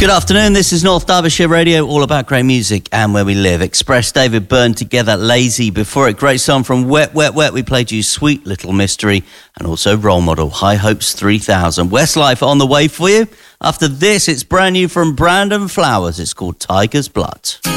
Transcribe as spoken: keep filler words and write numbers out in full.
Good afternoon, this is North Derbyshire Radio, all about great music and where we live. Express, David Byrne together, Lazy. Before it, great song from Wet, Wet, Wet. We played you Sweet Little Mystery and also Role Model, High Hopes three thousand. Westlife on the way for you. After this, it's brand new from Brandon Flowers. It's called Tiger's Blood.